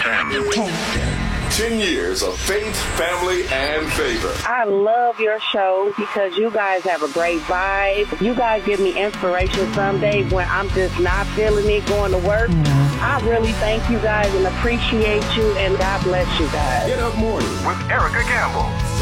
10 years of faith, family, and favor. I love your show because you guys have a great vibe. You guys give me inspiration some days when I'm just not feeling it going to work. I really thank you guys and appreciate you, and God bless you guys. Get Up Morning with Erica Campbell.